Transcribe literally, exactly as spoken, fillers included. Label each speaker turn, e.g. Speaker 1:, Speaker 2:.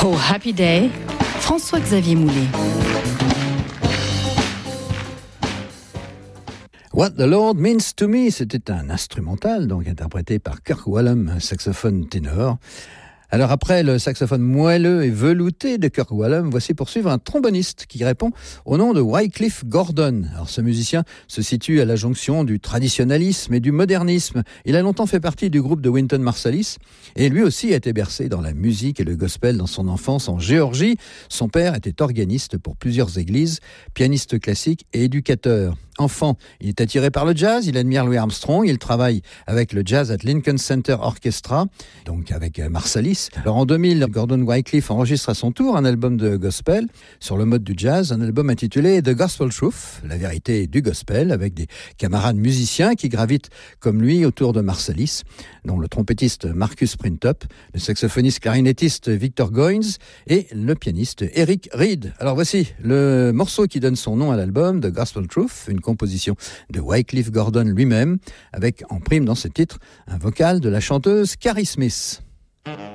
Speaker 1: Oh Happy Day, François-Xavier Moulet.
Speaker 2: What the Lord Means to Me, c'était un instrumental, donc interprété par Kirk Whalum, un saxophone ténor. Alors après le saxophone moelleux et velouté de Kirk Whalum, voici poursuivre un tromboniste qui répond au nom de Wycliffe Gordon. Alors ce musicien se situe à la jonction du traditionnalisme et du modernisme. Il a longtemps fait partie du groupe de Wynton Marsalis et lui aussi a été bercé dans la musique et le gospel dans son enfance en Géorgie. Son père était organiste pour plusieurs églises, pianiste classique et éducateur. Enfant, il est attiré par le jazz, il admire Louis Armstrong, il travaille avec le Jazz at Lincoln Center Orchestra, donc avec Marsalis. Alors en deux mille, Gordon Wycliffe enregistre à son tour un album de gospel sur le mode du jazz, un album intitulé The Gospel Truth, la vérité du gospel, avec des camarades musiciens qui gravitent comme lui autour de Marsalis, dont le trompettiste Marcus Printup, le saxophoniste clarinettiste Victor Goins et le pianiste Eric Reed. Alors voici le morceau qui donne son nom à l'album, The Gospel Truth, une composition de Wycliffe Gordon lui-même, avec en prime dans ce titre un vocal de la chanteuse Carrie Smith.